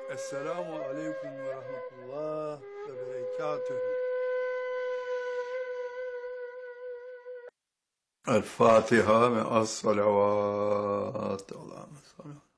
Esselamu aleyküm ve rahmetullah ve berekatühü. El Fatiha ve as-salavat. Allah'ım.